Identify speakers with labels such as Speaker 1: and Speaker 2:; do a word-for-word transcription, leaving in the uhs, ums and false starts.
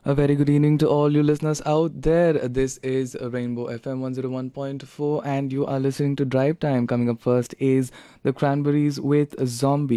Speaker 1: A very good evening to all you listeners out there. This is Rainbow F M one oh one point four, and you are listening to Drive Time. Coming up first is The Cranberries with Zombie.